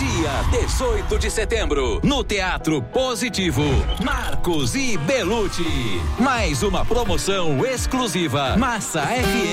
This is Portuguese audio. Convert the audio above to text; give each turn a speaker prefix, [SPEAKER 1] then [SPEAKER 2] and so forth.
[SPEAKER 1] Dia 18 de setembro, no Teatro Positivo, Marcos e Belucci. Mais uma promoção exclusiva. Massa FM